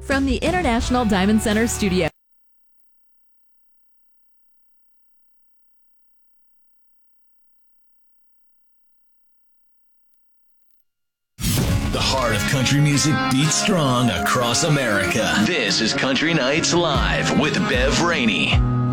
From the International Diamond Center studio. The heart of country music beats strong across America. This is Country Nights Live with Bev Rainey.